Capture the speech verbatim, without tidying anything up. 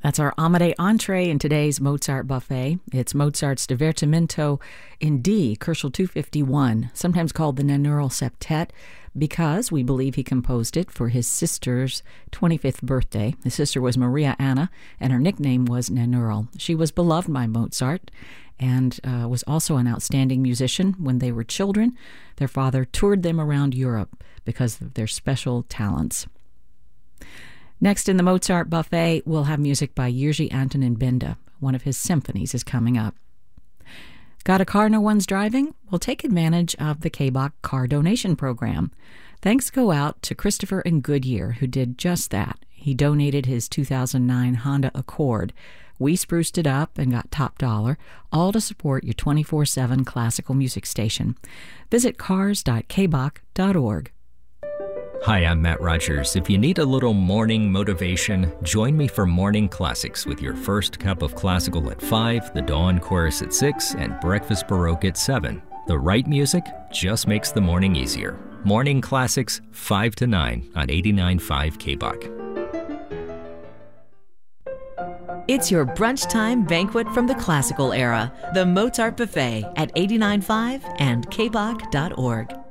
That's our Amade entree in today's Mozart buffet. It's Mozart's Divertimento in D, Kerschel two fifty-one, sometimes called the Nannerl Septet, because we believe he composed it for his sister's twenty-fifth birthday. His sister was Maria Anna, and her nickname was Nannerl. She was beloved by Mozart and uh, was also an outstanding musician. When they were children, their father toured them around Europe because of their special talents. Next in the Mozart buffet, we'll have music by Jiří Antonín Benda. One of his symphonies is coming up. Got a car no one's driving? Well, take advantage of the K B O C car donation program. Thanks go out to Christopher in Goodyear, who did just that. He donated his two thousand nine Honda Accord. We spruced it up and got top dollar, all to support your twenty-four seven classical music station. Visit cars dot k b o c dot org. Hi, I'm Matt Rogers. If you need a little morning motivation, join me for Morning Classics with your first cup of classical at five, the Dawn Chorus at six, and Breakfast Baroque at seven. The right music just makes the morning easier. Morning Classics, five to nine on eighty-nine point five K B O C. It's your brunch time banquet from the classical era, the Mozart Buffet at eighty-nine point five and k b o c dot org.